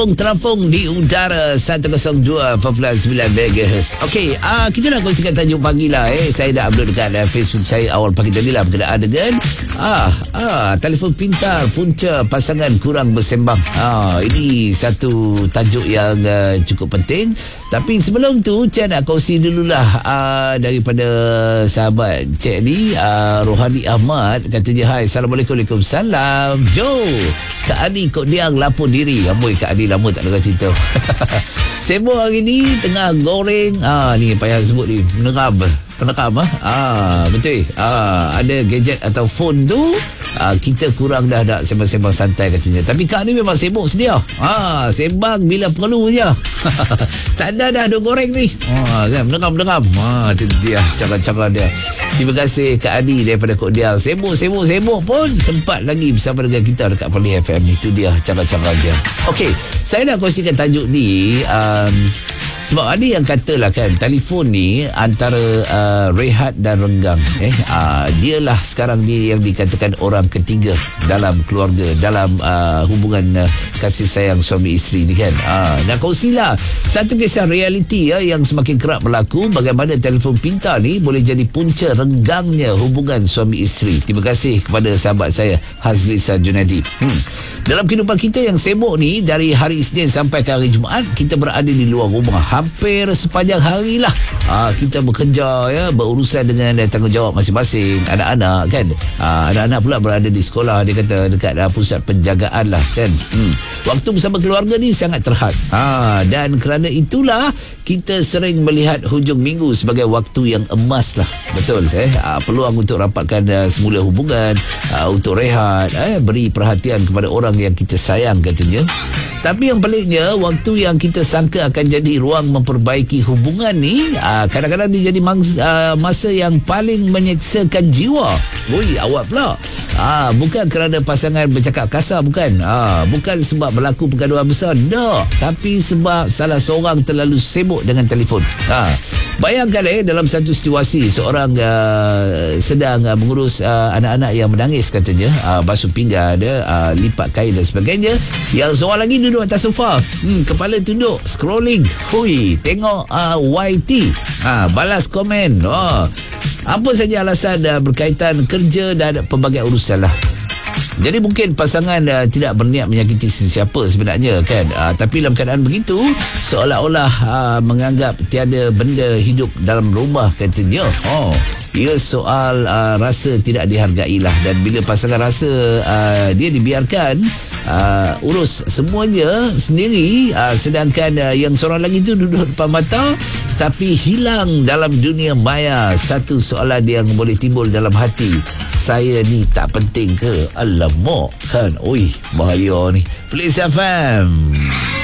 Terampung di udara 102.9 MHz. Okey, kita nak kongsikan tajuk pagi lah. Saya dah upload dekat Facebook saya awal pagi tadi lah berkenaan dengan telefon pintar punca pasangan kurang bersembang. Ini satu tajuk yang cukup penting. Tapi sebelum tu Cik nak kongsi dululah daripada sahabat Cik ni, Rohani Ahmad katanya, hai, Assalamualaikum. Waalaikumsalam. Jom Kak Ani Kok Diang lapor diri. Amboi, Kak Ani lama tak dengar cerita. Sibuk hari ni tengah goreng ni payah sebut ni, peneram. Betul. Ada gadget atau phone tu, kita kurang dah nak sembang-sembang santai katanya. Tapi Kak ni memang sibuk sedia. Sembang bila perlu je. Tak ada dah duk goreng ni. Kan meneram. Itu dia cara-cara dia. Terima kasih Kak Adi daripada Kok Diang. Sibuk pun sempat lagi bersama dengan kita dekat Perlis FM ni. Itu dia cara-cara dia. Okey, saya nak kongsikan tajuk ni sebab ada yang katalah kan, telefon ni antara rehat dan renggang. Dialah sekarang ni yang dikatakan orang ketiga dalam keluarga, dalam hubungan kasih sayang suami isteri ni kan. Nak kongsilah satu kisah realiti yang semakin kerap berlaku, bagaimana telefon pintar ni boleh jadi punca renggangnya hubungan suami isteri. Terima kasih kepada sahabat saya Hazlisa Junaidi. Dalam kehidupan kita yang sibuk ni, dari hari Isnin sampai ke hari Jumaat, kita berada di luar rumah hampir sepanjang hari lah. Kita bekerja, berurusan dengan tanggungjawab masing-masing. Anak-anak kan, anak-anak pula berada di sekolah, dia kata dekat pusat penjagaan lah kan. Waktu bersama keluarga ni sangat terhad. Dan kerana itulah kita sering melihat hujung minggu sebagai waktu yang emas lah. Betul. Peluang untuk rapatkan semula hubungan, untuk rehat, beri perhatian kepada orang yang kita sayang katanya. Tapi yang peliknya, waktu yang kita sangka akan jadi ruang memperbaiki hubungan ni, kadang-kadang dia jadi masa yang paling menyeksakan jiwa. Awak pula. Bukan kerana pasangan bercakap kasar, bukan. Bukan sebab berlaku pergaduhan besar, tak. Tapi sebab salah seorang terlalu sibuk dengan telefon. Bayangkan dalam satu situasi, seorang sedang mengurus anak-anak yang menangis katanya, basuh pinggan dia, lipat kain dan sebagainya. Yang seorang lagi duduk atas sofa, kepala tunduk, scrolling, tengok YT, balas komen, apa saja alasan berkaitan kerja dan pelbagai urusan lah. Jadi mungkin pasangan tidak berniat menyakiti sesiapa sebenarnya kan, tapi dalam keadaan begitu seolah-olah menganggap tiada benda hidup dalam rumah katanya. Ia soal rasa tidak dihargai lah. Dan bila pasangan rasa dia dibiarkan urus semuanya sendiri, sedangkan yang seorang lagi tu duduk depan mata tapi hilang dalam dunia maya. Satu soalan yang boleh timbul dalam hati, saya ni tak penting ke? Alamak kan. Bahaya ni. Perlis FM.